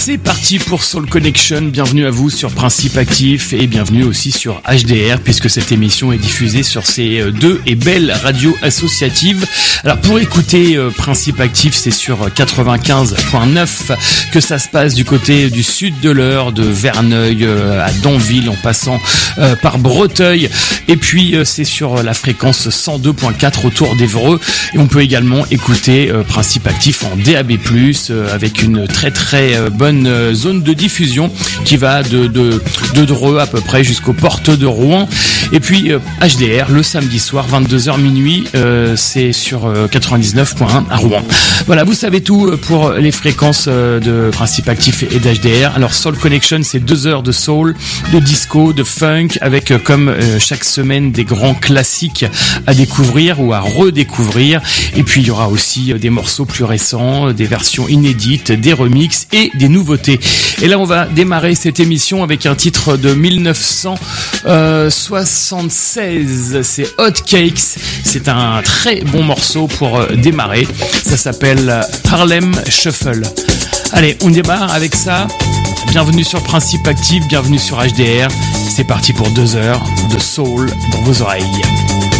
C'est parti pour Soul Connection, bienvenue à vous sur Principe Actif et bienvenue aussi sur HDR puisque cette émission est diffusée sur ces deux et belles radios associatives. Alors pour écouter Principe Actif, c'est sur 95.9 que ça se passe du côté du sud de l'Eure, de Verneuil à Danville en passant par Breteuil, et puis c'est sur la fréquence 102.4 autour d'Évreux, et on peut également écouter Principe Actif en DAB+, avec une très très bonne zone de diffusion qui va de Dreux à peu près jusqu'aux portes de Rouen. Et puis HDR le samedi soir 22h minuit, c'est sur 99.1 à Rouen. Voilà, vous savez tout pour les fréquences de Principe Actif et d'HDR. Alors Soul Connection, c'est 2 heures de soul, de disco, de funk, avec comme chaque semaine des grands classiques à découvrir ou à redécouvrir. Et puis il y aura aussi des morceaux plus récents, des versions inédites, des remixes et des nouveautés. Et là on va démarrer cette émission avec un titre de 1976, c'est Hot Cakes. C'est un très bon morceau pour démarrer, ça s'appelle Harlem Shuffle. Allez, on démarre avec ça. Bienvenue sur Principe Actif, bienvenue sur HDR. C'est parti pour 2 heures de soul dans vos oreilles.